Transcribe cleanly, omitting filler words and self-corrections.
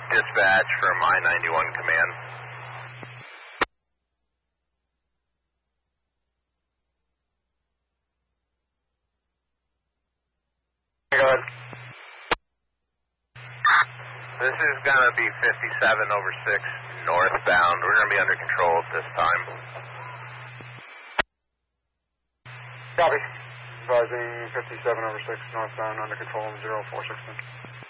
Dispatch from I-91 Command. Go ahead. This is going to be 57/6 northbound. We're going to be under control at this time. Copy. Advising 57/6 northbound under control 0416.